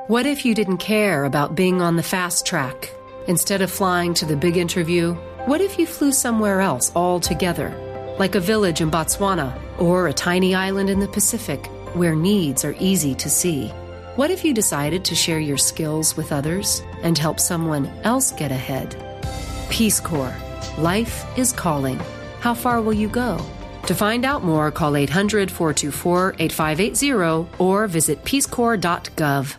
What if you didn't care about being on the fast track? Instead of flying to the big interview, what if you flew somewhere else altogether? Like a village in Botswana or a tiny island in the Pacific where needs are easy to see. What if you decided to share your skills with others and help someone else get ahead? Peace Corps. Life is calling. How far will you go? To find out more, call 800-424-8580 or visit peacecorps.gov.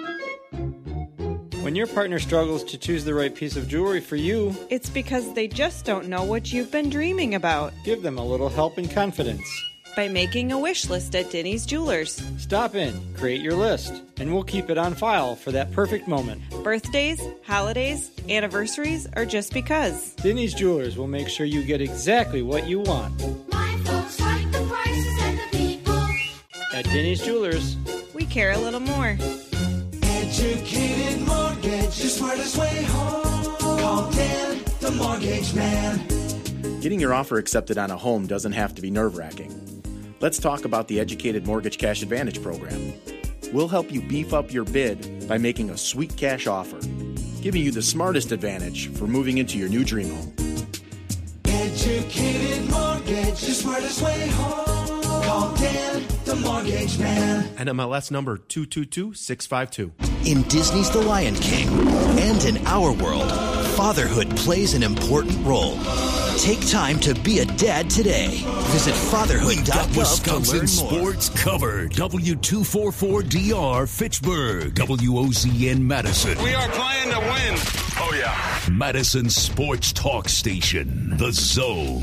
When your partner struggles to choose the right piece of jewelry for you, it's because they just don't know what you've been dreaming about. Give them a little help and confidence by making a wish list at Denny's Jewelers. Stop in, create your list, and we'll keep it on file for that perfect moment. Birthdays, holidays, anniversaries, or just because. Denny's Jewelers will make sure you get exactly what you want. My folks like the prices and the people. At Denny's Jewelers, we care a little more. Educated Mortgage, the smartest way home. Call Dan, the mortgage man. Getting your offer accepted on a home doesn't have to be nerve-wracking. Let's talk about the Educated Mortgage Cash Advantage program. We'll help you beef up your bid by making a sweet cash offer, giving you the smartest advantage for moving into your new dream home. Educated Mortgage, the smartest way home. Call Dan, the mortgage man. NMLS number 222652. In Disney's The Lion King and in our world, fatherhood plays an important role. Take time to be a dad today. Visit fatherhood.gov Wisconsin to learn more. Sports covered. W244DR Fitchburg. WOZN Madison. We are playing to win. Oh, yeah. Madison Sports Talk Station. The Zone.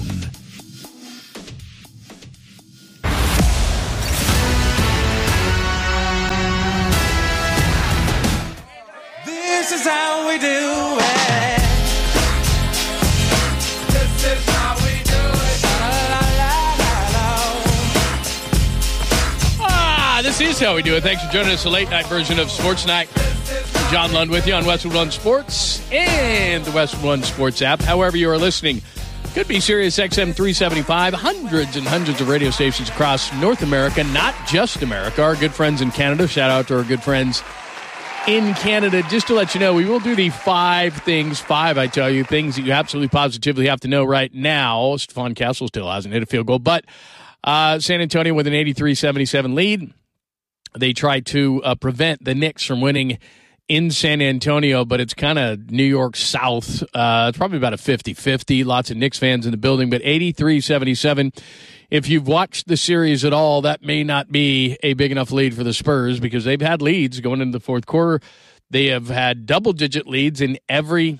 This is how we do it. This is how we do it. Thanks for joining us, a late-night version of Sports Night. John Lund with you on Westwood One Sports and the Westwood One Sports app. However you are listening, could be Sirius XM 375, hundreds and hundreds of radio stations across North America, not just America. Our good friends in Canada, shout out to our good friends in Canada. Just to let you know, we will do the five things that you absolutely positively have to know right now. Stephon Castle still hasn't hit a field goal, but San Antonio with an 83-77 lead. They tried to prevent the Knicks from winning in San Antonio, but it's kind of New York South. It's probably about a 50-50. Lots of Knicks fans in the building, but 83-77. If you've watched the series at all, that may not be a big enough lead for the Spurs because they've had leads going into the fourth quarter. They have had double-digit leads in every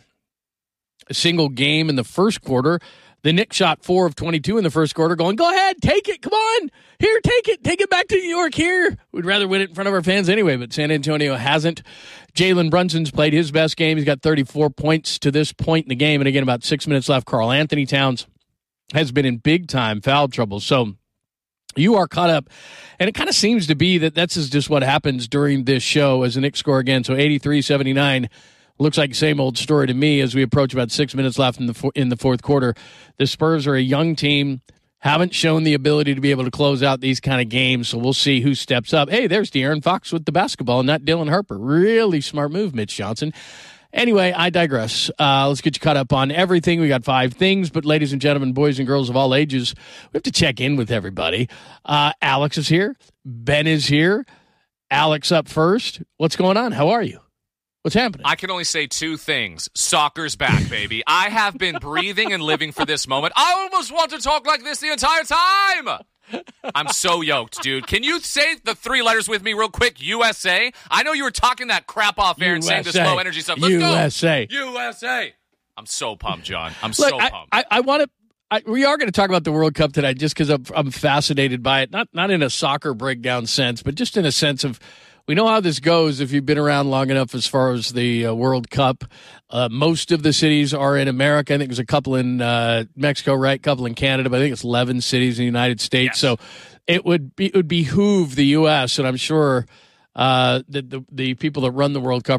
single game in the first quarter. The Knicks shot 4 of 22 in the first quarter, going, go ahead, take it, come on. Here, take it. Take it back to New York here. We'd rather win it in front of our fans anyway, but San Antonio hasn't. Jalen Brunson's played his best game. He's got 34 points to this point in the game. And again, about 6 minutes left. Karl Anthony Towns has been in big-time foul trouble. So you are caught up. And it kind of seems to be that that's just what happens during this show as the Knicks score again. So 83-79. Looks like the same old story to me as we approach about 6 minutes left in the fourth quarter. The Spurs are a young team, haven't shown the ability to be able to close out these kind of games, so we'll see who steps up. Hey, there's De'Aaron Fox with the basketball, not Dylan Harper. Really smart move, Mitch Johnson. Anyway, I digress. Let's get you caught up on everything. We got five things, but ladies and gentlemen, boys and girls of all ages, we have to check in with everybody. Alex is here. Ben is here. Alex up first. What's going on? How are you? What's happening? I can only say two things. Soccer's back, baby. I have been breathing and living for this moment. I almost want to talk like this the entire time. I'm so yoked, dude. Can you say the three letters with me real quick? USA? I know you were talking that crap off air and saying this low energy stuff. Let's USA. go. USA. I'm so pumped, John. I'm Look, so pumped. I want to. We are going to talk about the World Cup tonight just because I'm fascinated by it. Not in a soccer breakdown sense, but just in a sense of we know how this goes if you've been around long enough as far as the World Cup. Most of the cities are in America. I think there's a couple in Mexico, right? A couple in Canada, but I think it's 11 cities in the United States. Yes. So it would behoove the U.S., and I'm sure that the people that run the World Cup are like,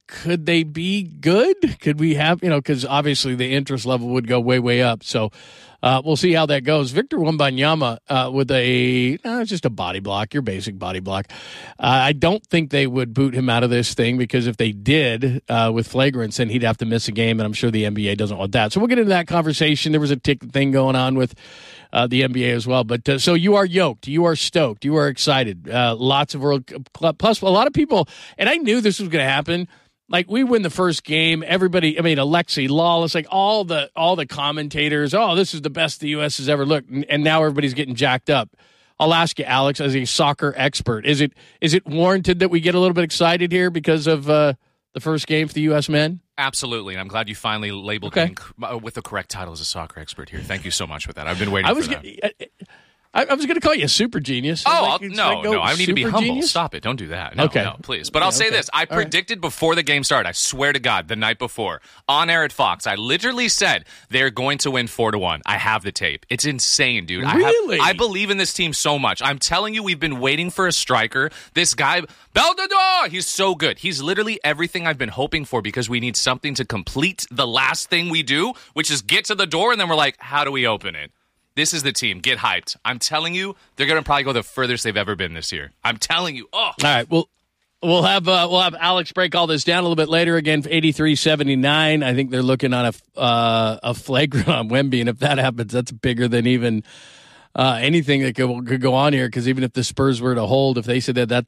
could they be good? Could we have, because obviously the interest level would go way, way up. So we'll see how that goes. Victor Wembanyama with just a body block, your basic body block. I don't think they would boot him out of this thing, because if they did with flagrants, then he'd have to miss a game, and I'm sure the NBA doesn't want that. So we'll get into that conversation. There was a ticket thing going on with the NBA as well. But so you are yoked. You are stoked. You are excited. Lots of World Cup. Plus, a lot of people, and I knew this was going to happen. Like, we win the first game, everybody, Alexi, Lawless, like all the commentators, this is the best the U.S. has ever looked, and now everybody's getting jacked up. I'll ask you, Alex, as a soccer expert, is it warranted that we get a little bit excited here because of the first game for the U.S. men? Absolutely, and I'm glad you finally labeled me with the correct title as a soccer expert here. Thank you so much for that. I've been waiting for that. I was going to call you a super genius. Oh, no. I need to be humble. Genius? Stop it. Don't do that. No, please. But I'll say this. I predicted before the game started, I swear to God, the night before, on air at Fox, I literally said they're going to win 4-1. I have the tape. It's insane, dude. Really? I believe in this team so much. I'm telling you, we've been waiting for a striker. This guy, Beldador, he's so good. He's literally everything I've been hoping for, because we need something to complete the last thing we do, which is get to the door, and then we're like, how do we open it? This is the team. Get hyped. I'm telling you, they're going to probably go the furthest they've ever been this year. I'm telling you. Oh. All right. Well, we'll have Alex break all this down a little bit later. Again, 83-79. I think they're looking on a flagrant on Wemby, and if that happens, that's bigger than even anything that could go on here. Because even if the Spurs were to hold, if they say that's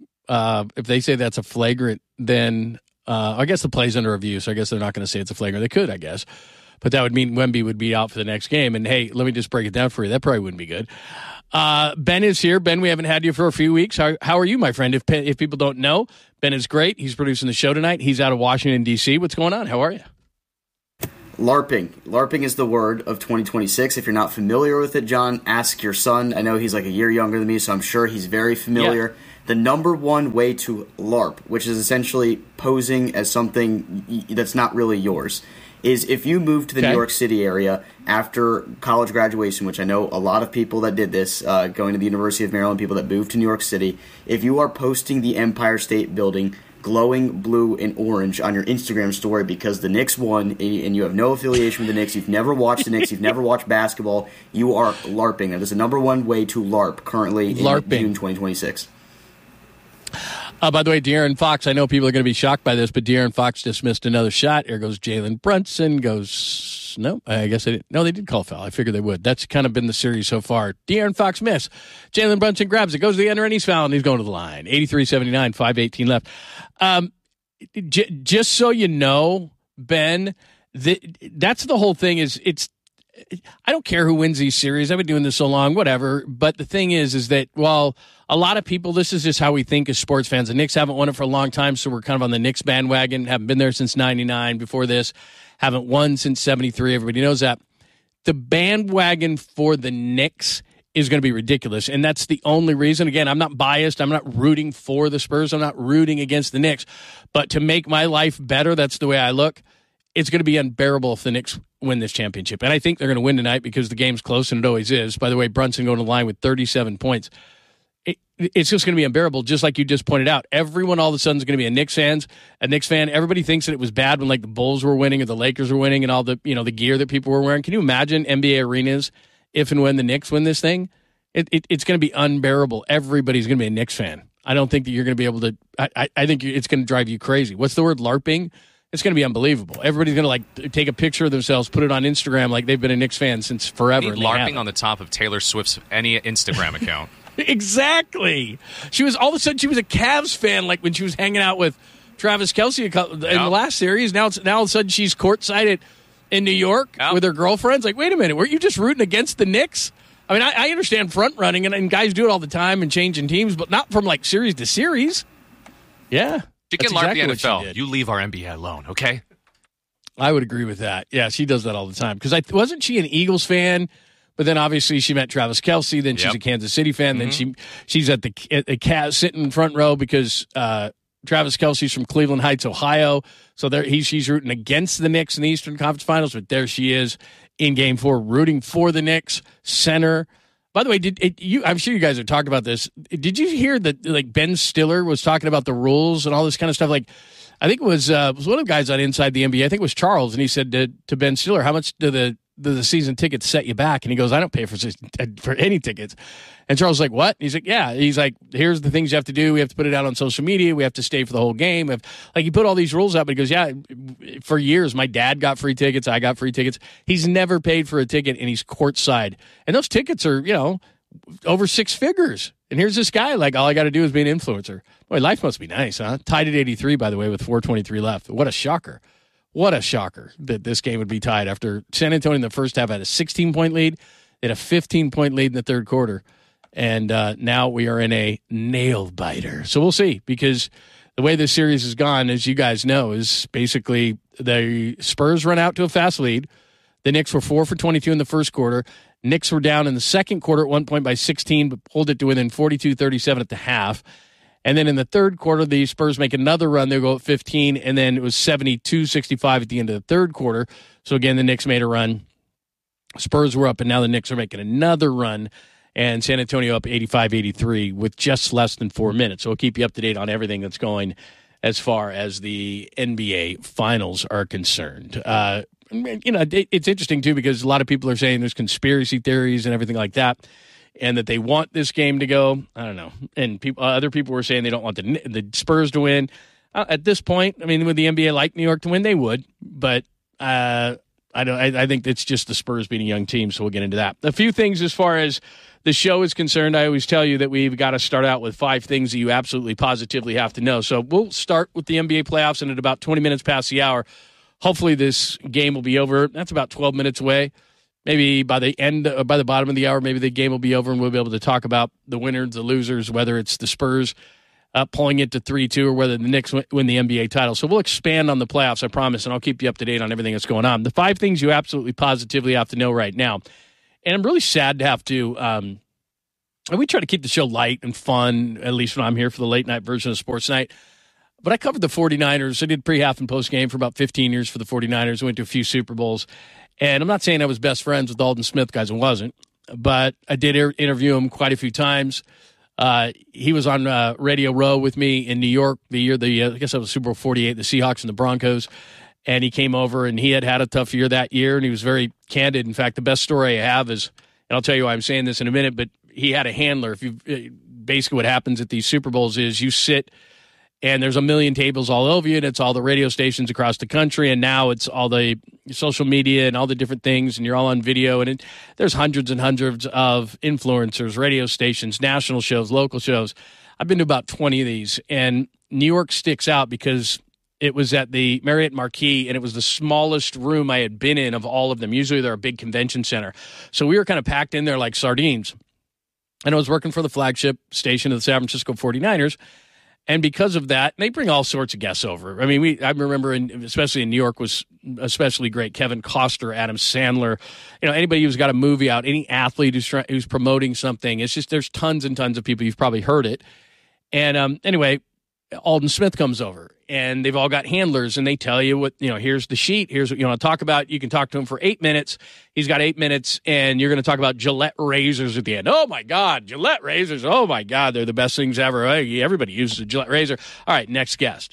a flagrant, then I guess the play's under review. So I guess they're not going to say it's a flagrant. They could, I guess. But that would mean Wemby would be out for the next game. And, hey, let me just break it down for you. That probably wouldn't be good. Ben is here. Ben, we haven't had you for a few weeks. How are you, my friend? If people don't know, Ben is great. He's producing the show tonight. He's out of Washington, D.C. What's going on? How are you? LARPing. LARPing is the word of 2026. If you're not familiar with it, John, ask your son. I know he's like a year younger than me, so I'm sure he's very familiar. Yeah. The number one way to LARP, which is essentially posing as something that's not really yours, is if you move to the New York City area after college graduation, which I know a lot of people that did this, going to the University of Maryland, people that moved to New York City, if you are posting the Empire State Building glowing blue and orange on your Instagram story because the Knicks won and you have no affiliation with the Knicks, you've never watched the Knicks, you've never watched basketball, you are LARPing. That is the number one way to LARP currently in June 2026. By the way, De'Aaron Fox, I know people are going to be shocked by this, but De'Aaron Fox just missed another shot. Here goes Jalen Brunson. No, I guess they didn't. No, they did call foul. I figured they would. That's kind of been the series so far. De'Aaron Fox missed. Jalen Brunson grabs it, goes to the end, and he's fouled, and he's going to the line. 83-79, 5:18 left. Just so you know, Ben, that's the whole thing is I don't care who wins these series. I've been doing this so long, whatever. But the thing is that, well, a lot of people, this is just how we think as sports fans. The Knicks haven't won it for a long time, so we're kind of on the Knicks bandwagon. Haven't been there since 99. Before this, haven't won since 73. Everybody knows that. The bandwagon for the Knicks is going to be ridiculous, and that's the only reason. Again, I'm not biased. I'm not rooting for the Spurs. I'm not rooting against the Knicks. But to make my life better, that's the way I look. It's going to be unbearable if the Knicks win this championship. And I think they're going to win tonight because the game's close, and it always is. By the way, Brunson going to the line with 37 points. It's just going to be unbearable, just like you just pointed out. Everyone all of a sudden is going to be a Knicks fan. Everybody thinks that it was bad when like the Bulls were winning or the Lakers were winning and all the the gear that people were wearing. Can you imagine NBA arenas if and when the Knicks win this thing? It's going to be unbearable. Everybody's going to be a Knicks fan. I don't think that you're going to be able to. I think it's going to drive you crazy. What's the word? LARPing. It's going to be unbelievable. Everybody's going to like take a picture of themselves, put it on Instagram like they've been a Knicks fan since forever. LARPing on the top of Taylor Swift's any Instagram account. Exactly. She was all of a sudden she was a Cavs fan like when she was hanging out with Travis Kelce in the last series. Now all of a sudden she's courtside in New York with her girlfriends. Like, wait a minute, weren't you just rooting against the Knicks? I mean, I understand front running and guys do it all the time and changing teams, but not from like series to series. Yeah. You can LARP the NFL. You leave our NBA alone, okay? I would agree with that. Yeah, she does that all the time. Because wasn't she an Eagles fan? But then obviously she met Travis Kelce. Then she's a Kansas City fan. Mm-hmm. Then she's at the Cavs sitting in front row because Travis Kelce's from Cleveland Heights, Ohio. So she's rooting against the Knicks in the Eastern Conference Finals. But there she is in Game 4 rooting for the Knicks. Center. By the way, I'm sure you guys have talked about this. Did you hear that like Ben Stiller was talking about the rules and all this kind of stuff? Like, I think it was one of the guys on Inside the NBA. I think it was Charles, and he said to Ben Stiller, "How much do the season tickets set you back?" And he goes, "I don't pay for any tickets." And Charles was like, "What?" And he's like, "Yeah." He's like, "Here's the things you have to do. We have to put it out on social media. We have to stay for the whole game." Like, he put all these rules out, but he goes, "Yeah, for years, my dad got free tickets. I got free tickets. He's never paid for a ticket, and he's courtside. And those tickets are, over six figures. And here's this guy, like, all I got to do is be an influencer. Boy, life must be nice, huh?" Tied at 83, by the way, with 4:23 left. What a shocker. What a shocker that this game would be tied after San Antonio in the first half had a 16-point lead. They had a 15-point lead in the third quarter. And now we are in a nail biter. So we'll see, because the way this series has gone, as you guys know, is basically the Spurs run out to a fast lead. The Knicks were 4 for 22 in the first quarter. Knicks were down in the second quarter at one point by 16, but pulled it to within 42-37 at the half. And then in the third quarter, the Spurs make another run. They go at 15, and then it was 72-65 at the end of the third quarter. So, again, the Knicks made a run. Spurs were up, and now the Knicks are making another run. And San Antonio up 85-83 with just less than 4 minutes. So we'll keep you up to date on everything that's going as far as the NBA Finals are concerned. It's interesting, too, because a lot of people are saying there's conspiracy theories and everything like that, and that they want this game to go. I don't know. And other people were saying they don't want the Spurs to win. At this point, I mean, would the NBA like New York to win? They would. But I think it's just the Spurs being a young team, so we'll get into that. A few things as far as the show is concerned. I always tell you that we've got to start out with 5 things that you absolutely positively have to know. So we'll start with the NBA playoffs, and at about 20 minutes past the hour, hopefully this game will be over. That's about 12 minutes away. Maybe by the bottom of the hour, maybe the game will be over, and we'll be able to talk about the winners, the losers, whether it's the Spurs pulling it to 3-2 or whether the Knicks win the NBA title. So we'll expand on the playoffs, I promise, and I'll keep you up to date on everything that's going on. The 5 things you absolutely positively have to know right now. And I'm really sad to have to we try to keep the show light and fun, at least when I'm here for the late night version of Sports Night. But I covered the 49ers. I did pre-half and post-game for about 15 years for the 49ers. I went to a few Super Bowls. And I'm not saying I was best friends with Aldon Smith, guys, I wasn't. But I did interview him quite a few times. He was on Radio Row with me in New York the year, I guess that was Super Bowl 48, the Seahawks and the Broncos. And he came over, and he had a tough year that year, and he was very candid. In fact, the best story I have is, and I'll tell you why I'm saying this in a minute, but he had a handler. Basically what happens at these Super Bowls is you sit, and there's a million tables all over you, and it's all the radio stations across the country, and now it's all the social media and all the different things, and you're all on video, and there's hundreds and hundreds of influencers, radio stations, national shows, local shows. I've been to about 20 of these, and New York sticks out because it was at the Marriott Marquis, and it was the smallest room I had been in of all of them. Usually they're a big convention center. So we were kind of packed in there like sardines. And I was working for the flagship station of the San Francisco 49ers. And because of that, they bring all sorts of guests over. I mean, I remember, especially in New York, was especially great. Kevin Costner, Adam Sandler, anybody who's got a movie out, any athlete who's promoting something. It's just, there's tons and tons of people. You've probably heard it. And anyway, Aldon Smith comes over, and they've all got handlers, and they tell you what, here's the sheet. Here's what you want to talk about. You can talk to him for 8 minutes. He's got 8 minutes, and you're going to talk about Gillette razors at the end. Oh, my God, Gillette razors. Oh, my God, they're the best things ever. Everybody uses a Gillette razor. All right, next guest.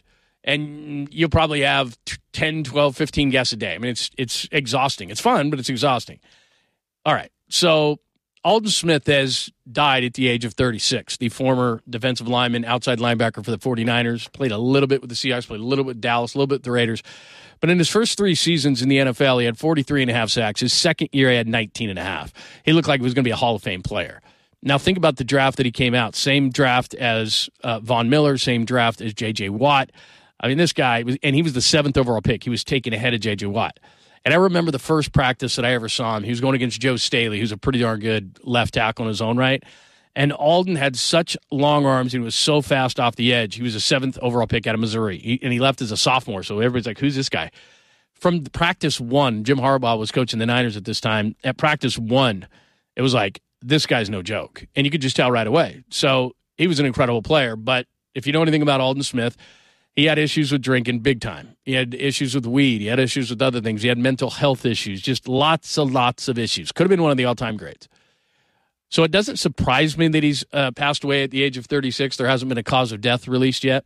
And you'll probably have 10, 12, 15 guests a day. I mean, it's exhausting. It's fun, but it's exhausting. All right, so Aldon Smith has died at the age of 36, the former defensive lineman, outside linebacker for the 49ers, played a little bit with the Seahawks, played a little bit with Dallas, a little bit with the Raiders. But in his first 3 seasons in the NFL, he had 43.5 sacks. His second year, he had 19.5. He looked like he was going to be a Hall of Fame player. Now, think about the draft that he came out. Same draft as Von Miller, same draft as J.J. Watt. I mean, this guy, he was the 7th overall pick. He was taken ahead of J.J. Watt. And I remember the first practice that I ever saw him. He was going against Joe Staley, who's a pretty darn good left tackle in his own right. And Aldon had such long arms, and he was so fast off the edge. He was a 7th overall pick out of Missouri, and he left as a sophomore. So everybody's like, who's this guy? From practice 1, Jim Harbaugh was coaching the Niners at this time. At practice 1, it was like, this guy's no joke. And you could just tell right away. So he was an incredible player. But if you know anything about Aldon Smith, he had issues with drinking big time. He had issues with weed. He had issues with other things. He had mental health issues, just lots of issues. Could have been one of the all-time greats. So it doesn't surprise me that he's passed away at the age of 36. There hasn't been a cause of death released yet.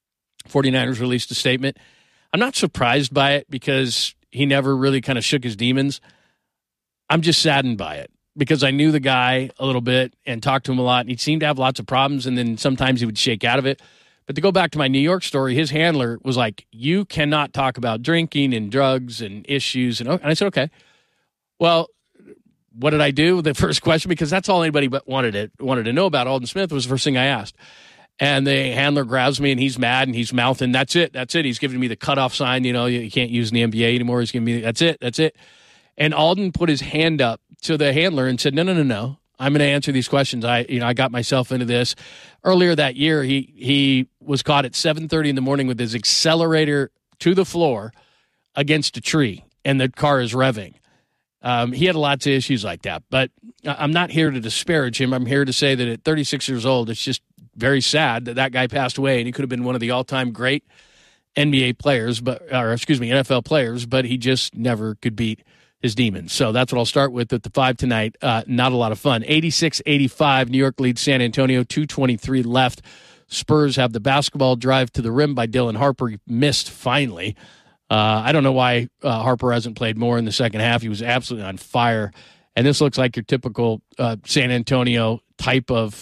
49ers released a statement. I'm not surprised by it because he never really kind of shook his demons. I'm just saddened by it because I knew the guy a little bit and talked to him a lot, and he seemed to have lots of problems, and then sometimes he would shake out of it. But to go back to my New York story, his handler was like, you cannot talk about drinking and drugs and issues. And I said, okay. Well, what did I do? The first question, because that's all anybody but wanted to know about Aldon Smith, was the first thing I asked. And the handler grabs me, and he's mad, and he's mouthing, that's it. He's giving me the cutoff sign. You can't use in the NBA anymore. He's giving me, that's it. And Aldon put his hand up to the handler and said, no. I'm going to answer these questions. I got myself into this. Earlier that year, he was caught at 7:30 in the morning with his accelerator to the floor against a tree, and the car is revving. He had lots of issues like that, but I'm not here to disparage him. I'm here to say that at 36 years old, it's just very sad that guy passed away, and he could have been one of the all-time great NBA players, NFL players, but he just never could beat his demons. So that's what I'll start with at the 5 tonight. Not a lot of fun. 86-85, New York leads San Antonio, 2:23 left. Spurs have the basketball drive to the rim by Dylan Harper. He missed finally. I don't know why Harper hasn't played more in the second half. He was absolutely on fire. And this looks like your typical San Antonio type of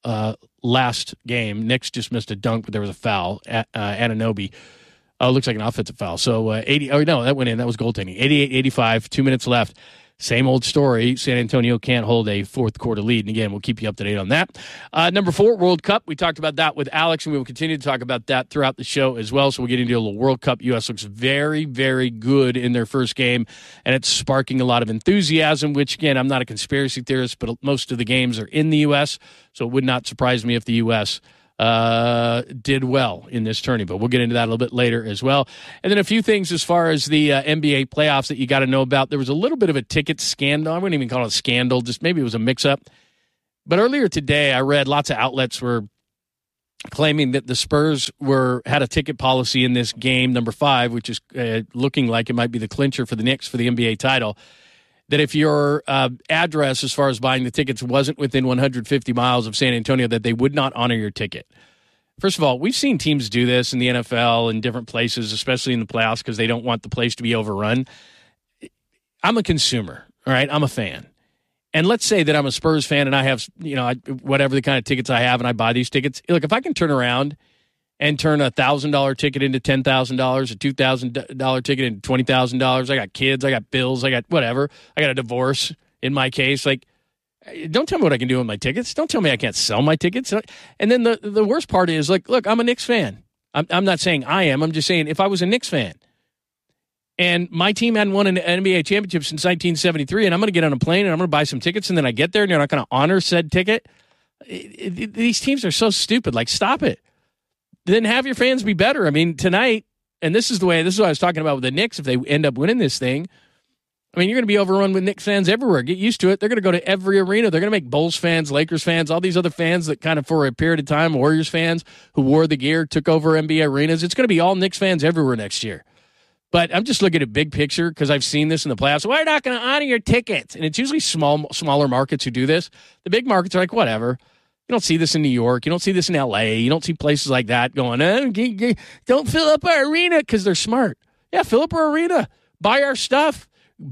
last game. Knicks just missed a dunk, but there was a foul. Anunoby. Looks like an offensive foul. So that went in. That was goaltending. 88-85, 2 minutes left. Same old story. San Antonio can't hold a fourth quarter lead. And again, we'll keep you up to date on that. Number 4, World Cup. We talked about that with Alex, and we will continue to talk about that throughout the show as well. So we'll get into a little World Cup. U.S. looks very, very good in their first game, and it's sparking a lot of enthusiasm, which, again, I'm not a conspiracy theorist, but most of the games are in the U.S., so it would not surprise me if the U.S. Did well in this tourney, but we'll get into that a little bit later as well. And then a few things as far as the NBA playoffs that you got to know about. There was a little bit of a ticket scandal. I wouldn't even call it a scandal, just maybe it was a mix-up. But earlier today, I read lots of outlets were claiming that the Spurs had a ticket policy in this game, number 5, which is looking like it might be the clincher for the Knicks for the NBA title, that if your address as far as buying the tickets wasn't within 150 miles of San Antonio, that they would not honor your ticket. First of all, we've seen teams do this in the NFL and different places, especially in the playoffs, because they don't want the place to be overrun. I'm a consumer, all right? I'm a fan. And let's say that I'm a Spurs fan and I have, whatever the kind of tickets I have, and I buy these tickets. Look, if I can turn around and turn a $1,000 ticket into $10,000, a $2,000 ticket into $20,000. I got kids, I got bills, I got whatever. I got a divorce in my case. Like, don't tell me what I can do with my tickets. Don't tell me I can't sell my tickets. And then the worst part is, like, look, I'm a Knicks fan. I'm not saying I am. I'm just saying if I was a Knicks fan and my team hadn't won an NBA championship since 1973, and I'm going to get on a plane and I'm going to buy some tickets, and then I get there and you're not going to honor said ticket. These teams are so stupid. Like, stop it. Then have your fans be better. I mean, tonight, and this is what I was talking about with the Knicks, if they end up winning this thing, I mean, you're going to be overrun with Knicks fans everywhere. Get used to it. They're going to go to every arena. They're going to make Bulls fans, Lakers fans, all these other fans that kind of for a period of time, Warriors fans who wore the gear, took over NBA arenas. It's going to be all Knicks fans everywhere next year. But I'm just looking at a big picture because I've seen this in the playoffs. We're not going to honor your tickets. And it's usually smaller markets who do this. The big markets are like, whatever. You don't see this in New York. You don't see this in L.A. You don't see places like that going, don't fill up our arena because they're smart. Yeah, fill up our arena. Buy our stuff.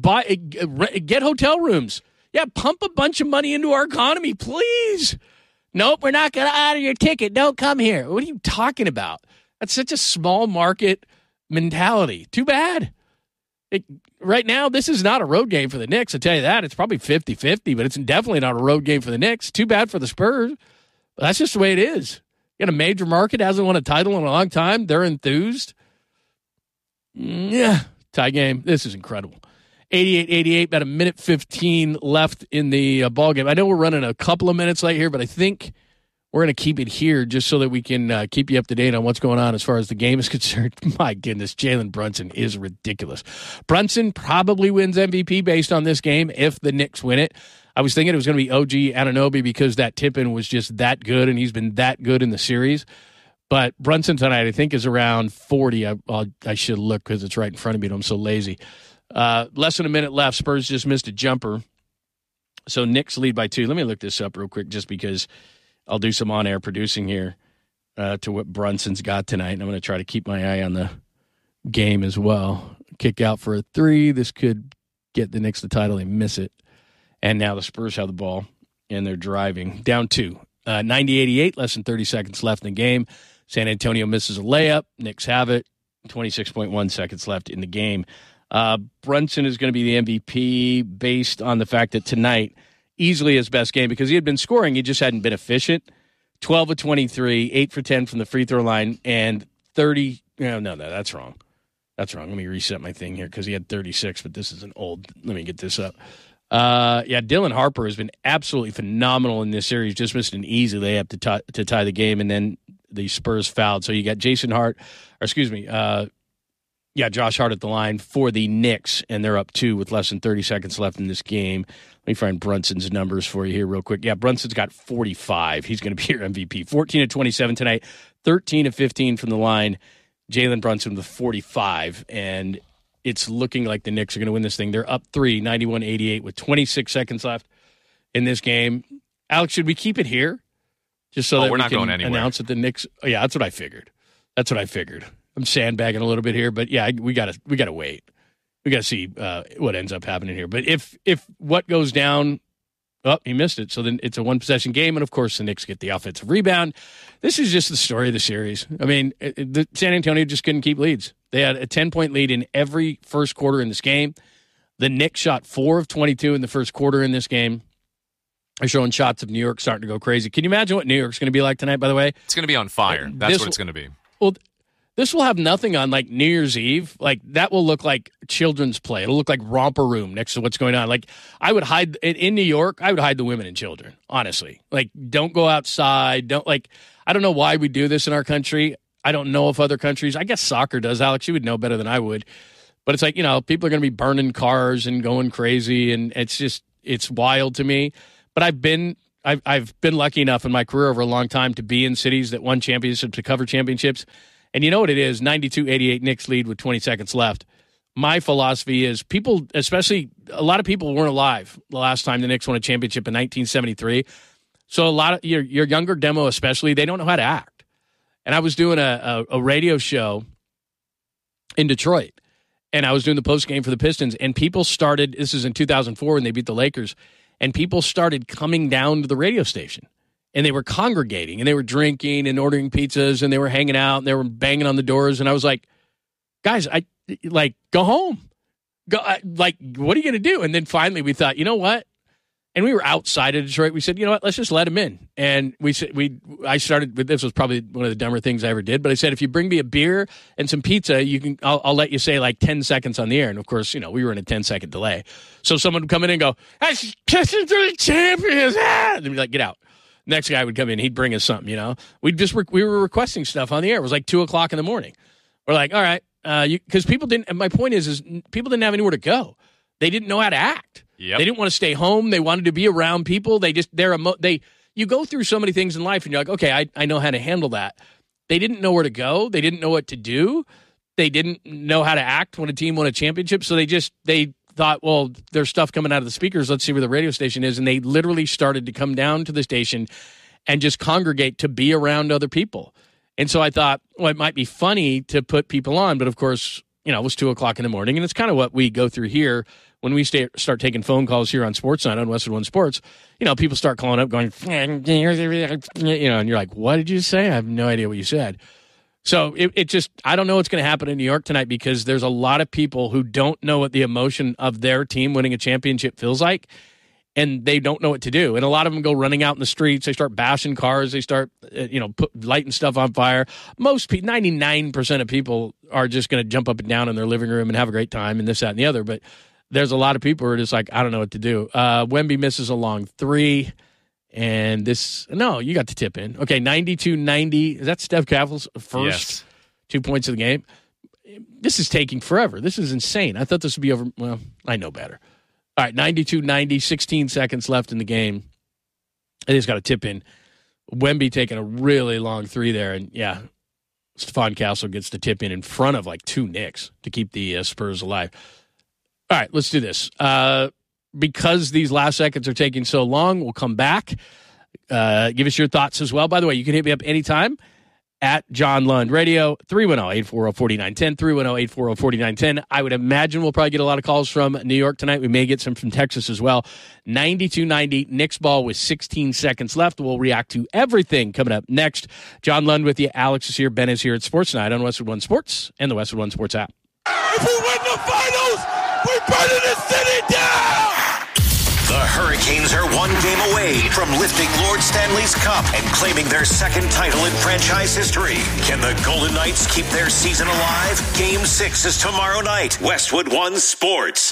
Get hotel rooms. Yeah, pump a bunch of money into our economy, please. Nope, we're not going to honor your ticket. Don't come here. What are you talking about? That's such a small market mentality. Too bad. Right now, this is not a road game for the Knicks. I'll tell you that. It's probably 50-50, but it's definitely not a road game for the Knicks. Too bad for the Spurs. But that's just the way it is. You got a major market, hasn't won a title in a long time. They're enthused. Yeah, tie game. This is incredible. 88-88, about a minute 15 left in the ball game. I know we're running a couple of minutes late here, but I think we're going to keep it here just so that we can keep you up to date on what's going on as far as the game is concerned. My goodness, Jalen Brunson is ridiculous. Brunson probably wins MVP based on this game if the Knicks win it. I was thinking it was going to be OG Anunoby because that tip-in was just that good, and he's been that good in the series. But Brunson tonight, I think, is around 40. I should look because it's right in front of me, and I'm so lazy. Less than a minute left. Spurs just missed a jumper. So Knicks lead by 2. Let me look this up real quick just because I'll do some on-air producing here to what Brunson's got tonight. And I'm going to try to keep my eye on the game as well. Kick out for a 3. This could get the Knicks the title. They miss it. And now the Spurs have the ball, and they're driving. Down 2. 90-88, less than 30 seconds left in the game. San Antonio misses a layup. Knicks have it. 26.1 seconds left in the game. Brunson is going to be the MVP based on the fact that tonight, easily his best game because he had been scoring. He just hadn't been efficient. 12 of 23, 8 for 10 from the free throw line, and 30. No, that's wrong. That's wrong. Let me reset my thing here because he had 36, but this is an old. Let me get this up. Dylan Harper has been absolutely phenomenal in this series. Just missed an easy layup to tie the game, and then the Spurs fouled. So you got Josh Hart at the line for the Knicks, and they're up 2 with less than 30 seconds left in this game. Let me find Brunson's numbers for you here real quick. Yeah, Brunson's got 45. He's going to be your MVP. 14 of 27 tonight, 13 of 15 from the line. Jalen Brunson with 45, and it's looking like the Knicks are going to win this thing. They're up 3, 91-88 with 26 seconds left in this game. Alex, should we keep it here? Just so that we're we not can going anywhere. Announce that the Knicks. Oh, yeah, that's what I figured. I'm sandbagging a little bit here, but yeah, we gotta wait. We gotta see what ends up happening here. But if what goes down, he missed it. So then it's a 1-possession game, and of course the Knicks get the offensive rebound. This is just the story of the series. I mean, the San Antonio just couldn't keep leads. They had a 10-point lead in every first quarter in this game. The Knicks shot 4 of 22 in the first quarter in this game. They're showing shots of New York starting to go crazy. Can you imagine what New York's going to be like tonight, by the way? It's going to be on fire. That's what it's going to be. Well, this will have nothing on like New Year's Eve. Like that will look like children's play. It'll look like Romper Room next to what's going on. Like I would hide in New York. I would hide the women and children. Honestly, like don't go outside. I don't know why we do this in our country. I don't know if other countries. I guess soccer does. Alex, you would know better than I would. But it's like people are going to be burning cars and going crazy, and it's wild to me. But I've been lucky enough in my career over a long time to be in cities that won championships, to cover championships. And you know what it is, 92-88 Knicks lead with 20 seconds left. My philosophy is people, especially a lot of people weren't alive the last time the Knicks won a championship in 1973. So a lot of your younger demo especially, they don't know how to act. And I was doing a radio show in Detroit, and I was doing the post game for the Pistons, and people started, this is in 2004 when they beat the Lakers, and people started coming down to the radio station. And they were congregating, and they were drinking and ordering pizzas, and they were hanging out, and they were banging on the doors. And I was like, guys, go home. What are you going to do? And then finally we thought, you know what? And we were outside of Detroit. We said, you know what? Let's just let them in. And I started with, this was probably one of the dumber things I ever did, but I said, if you bring me a beer and some pizza, I'll let you say like 10 seconds on the air. And of course, we were in a 10-second delay. So someone would come in and go, Pistons are the champions. And they'd be like, get out. Next guy would come in, he'd bring us something, we were requesting stuff on the air. It was like 2:00 in the morning. We're like, all right, because people didn't, my point is people didn't have anywhere to go. They didn't know how to act. Yep. They didn't want to stay home. They wanted to be around people. You go through so many things in life and you're like, okay, I know how to handle that. They didn't know where to go. They didn't know what to do. They didn't know how to act when a team won a championship. So they thought, well, there's stuff coming out of the speakers. Let's see where the radio station is. And they literally started to come down to the station and just congregate to be around other people. And so I thought, well, it might be funny to put people on. But of course, it was 2:00 in the morning. And it's kind of what we go through here when we start taking phone calls here on Sportsnet on Westwood One Sports. People start calling up going, and you're like, what did you say? I have no idea what you said. So I don't know what's going to happen in New York tonight because there's a lot of people who don't know what the emotion of their team winning a championship feels like, and they don't know what to do. And a lot of them go running out in the streets. They start bashing cars. They start, lighting stuff on fire. 99% of people are just going to jump up and down in their living room and have a great time and this, that, and the other. But there's a lot of people who are just like, I don't know what to do. Wemby misses a long 3. And you got the tip in. Okay, 92-90. Is that Steph Caval's first 2 points of the game? This is taking forever. This is insane. I thought this would be over. Well, I know better. All right, 92-90, 16 seconds left in the game. I just got a tip in. Wemby taking a really long 3 there. And, Stephon Castle gets the tip in front of like 2 Knicks to keep the Spurs alive. All right, let's do this. because these last seconds are taking so long, we'll come back. Give us your thoughts as well. By the way, you can hit me up anytime at John Lund Radio, 310-840-4910, 310-840-4910. I would imagine we'll probably get a lot of calls from New York tonight. We may get some from Texas as well. 92-90, Knicks ball with 16 seconds left. We'll react to everything coming up next. John Lund with you. Alex is here. Ben is here at Sports Night on Westwood One Sports and the Westwood One Sports app. If we win the finals, we're burning the city down! The Hurricanes are one game away from lifting Lord Stanley's Cup and claiming their second title in franchise history. Can the Golden Knights keep their season alive? Game 6 is tomorrow night. Westwood One Sports.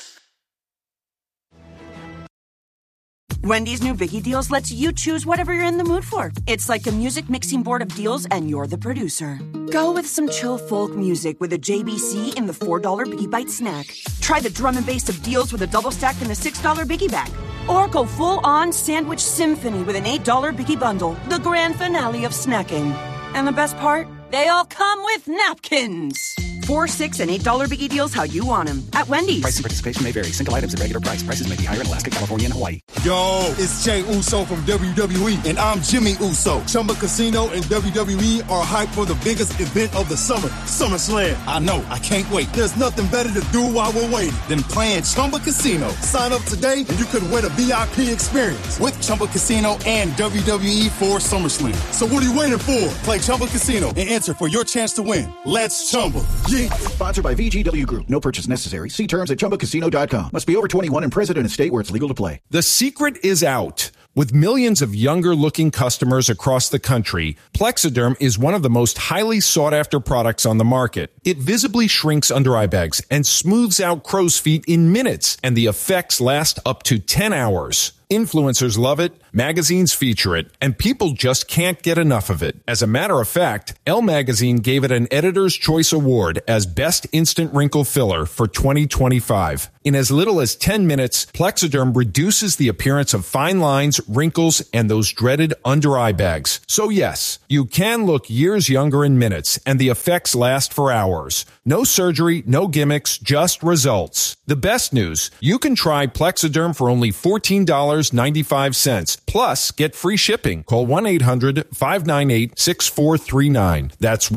Wendy's new Biggie Deals lets you choose whatever you're in the mood for. It's like a music mixing board of deals, and you're the producer. Go with some chill folk music with a JBC in the $4 Biggie Bite snack. Try the drum and bass of deals with a double stack in the $6 Biggie Bag. Or go full-on sandwich symphony with an $8 Biggie Bundle, the grand finale of snacking. And the best part? They all come with napkins. $4, $6, and $8 Biggie Deals how you want them. At Wendy's. Price and participation may vary. Single items at regular price. Prices may be higher in Alaska, California, and Hawaii. Yo, it's Jey Uso from WWE, and I'm Jimmy Uso. Chumba Casino and WWE are hyped for the biggest event of the summer, SummerSlam. I know, I can't wait. There's nothing better to do while we're waiting than playing Chumba Casino. Sign up today, and you could win a VIP experience with Chumba Casino and WWE for SummerSlam. So what are you waiting for? Play Chumba Casino and enter for your chance to win. Let's Chumba. Yeah. Sponsored by VGW Group. No purchase necessary. See terms at ChumbaCasino.com. Must be over 21 and present in a state where it's legal to play. The secret is out. With millions of younger-looking customers across the country, Plexiderm is one of the most highly sought-after products on the market. It visibly shrinks under eye bags and smooths out crow's feet in minutes, and the effects last up to 10 hours. Influencers love it, magazines feature it, and people just can't get enough of it. As a matter of fact, Elle Magazine gave it an Editor's Choice Award as Best Instant Wrinkle Filler for 2025. In as little as 10 minutes, Plexiderm reduces the appearance of fine lines, wrinkles, and those dreaded under-eye bags. So yes, you can look years younger in minutes, and the effects last for hours. No surgery, no gimmicks, just results. The best news, you can try Plexiderm for only $14.95. Plus, get free shipping. Call 1-800-598-6439. That's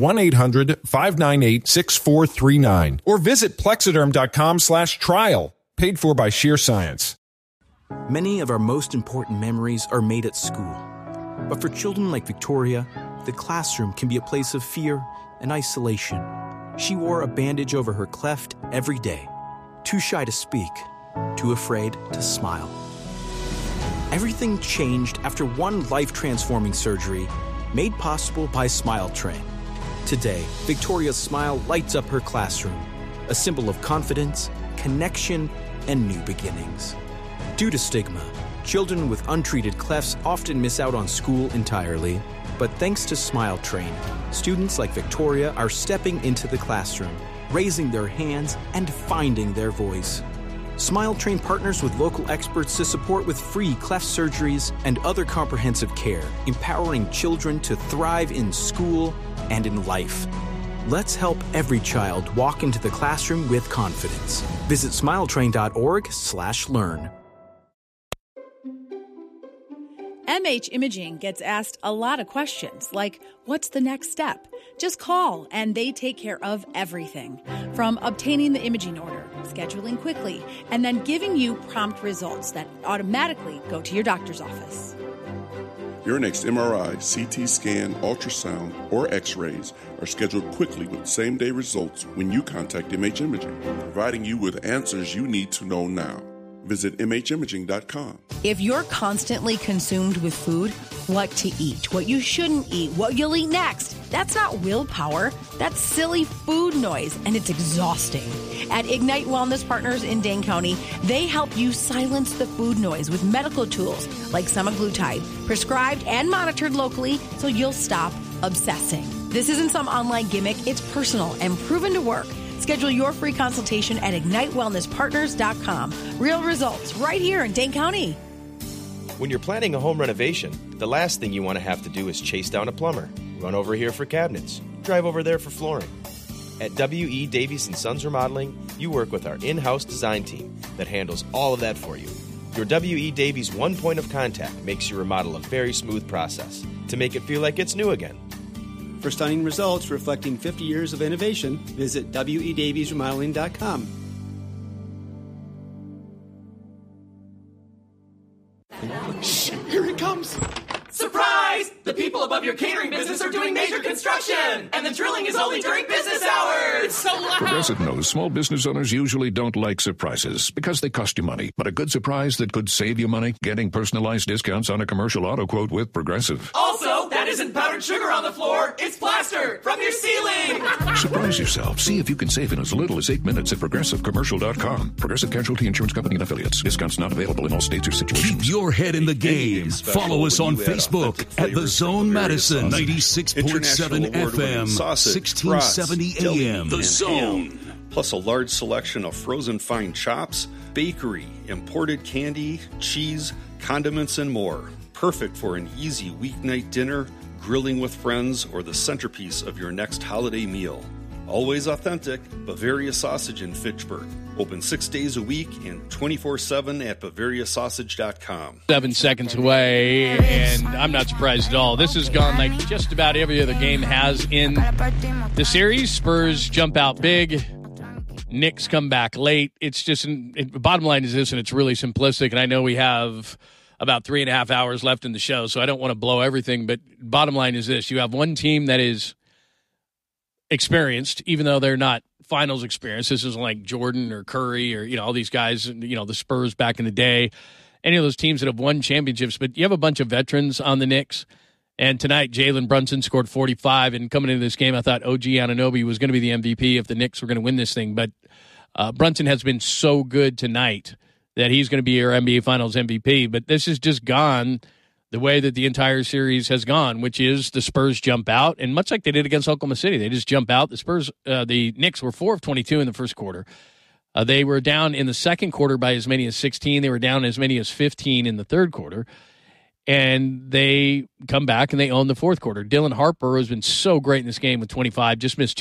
1-800-598-6439. Or visit Plexiderm.com/trial. Paid for by Sheer Science. Many of our most important memories are made at school. But for children like Victoria, the classroom can be a place of fear and isolation. She wore a bandage over her cleft every day. Too shy to speak, too afraid to smile. Everything changed after one life-transforming surgery made possible by Smile Train. Today, Victoria's smile lights up her classroom, a symbol of confidence, connection, and new beginnings. Due to stigma, children with untreated clefts often miss out on school entirely. But thanks to Smile Train, students like Victoria are stepping into the classroom, raising their hands, and finding their voice. Smile Train partners with local experts to support with free cleft surgeries and other comprehensive care, empowering children to thrive in school and in life. Let's help every child walk into the classroom with confidence. Visit smiletrain.org/learn. MH Imaging gets asked a lot of questions, like, what's the next step? Just call, and they take care of everything. From obtaining the imaging order, scheduling quickly, and then giving you prompt results that automatically go to your doctor's office. Your next MRI, CT scan, ultrasound, or x-rays are scheduled quickly with same-day results when you contact MH Imaging, providing you with answers you need to know now. Visit MHimaging.com. If you're constantly consumed with food, what to eat, what you shouldn't eat, what you'll eat next, that's not willpower. That's silly food noise, and it's exhausting. At Ignite Wellness Partners in Dane County, they help you silence the food noise with medical tools like semaglutide, prescribed and monitored locally so you'll stop obsessing. This isn't some online gimmick. It's personal and proven to work. Schedule your free consultation at IgniteWellnessPartners.com. Real results right here in Dane County. When you're planning a home renovation, the last thing you want to have to do is chase down a plumber, run over here for cabinets, drive over there for flooring. At W.E. Davies & Sons Remodeling, you work with our in-house design team that handles all of that for you. Your W.E. Davies one point of contact makes your remodel a very smooth process to make it feel like it's new again. For stunning results reflecting 50 years of innovation, visit WEDaviesRemodeling.com. Shh, here it comes. Surprise! The people above your catering business are doing major construction, and the drilling is only during business hours. It's so loud. Progressive knows small business owners usually don't like surprises because they cost you money. But a good surprise that could save you money? Getting personalized discounts on a commercial auto quote with Progressive. Also, that isn't powdered sugar on the floor. It's plaster from your ceiling. Surprise yourself. See if you can save in as little as 8 minutes at ProgressiveCommercial.com. Progressive Casualty Insurance Company and Affiliates. Discounts not available in all states or situations. Keep your head in the game. Follow us on Facebook at The Zone Madison, 96.7 FM, 1670 AM. The Zone. Plus a large selection of frozen fine chops, bakery, imported candy, cheese, condiments, and more. Perfect for an easy weeknight dinner, grilling with friends, or the centerpiece of your next holiday meal. Always authentic, Bavaria Sausage in Fitchburg. Open 6 days a week and 24/7 at BavariaSausage.com. 7 seconds away, and I'm not surprised at all. This has gone like just about every other game has in the series. Spurs jump out big. Knicks come back late. It's just, bottom line is this, and it's really simplistic, and I know we have about 3.5 hours left in the show, so I don't want to blow everything, but bottom line is this. You have one team that is experienced, even though they're not finals experience. This isn't like Jordan or Curry or, all these guys, the Spurs back in the day, any of those teams that have won championships. But you have a bunch of veterans on the Knicks. And tonight, Jalen Brunson scored 45. And coming into this game, I thought OG Anunoby was going to be the MVP if the Knicks were going to win this thing. But Brunson has been so good tonight that he's going to be your NBA Finals MVP. But this has just gone the way that the entire series has gone, which is the Spurs jump out, and much like they did against Oklahoma City, they just jump out. The Knicks were 4 of 22 in the first quarter. They were down in the second quarter by as many as 16. They were down as many as 15 in the third quarter, and they come back and they own the fourth quarter. Dylan Harper has been so great in this game with 25, just missed 2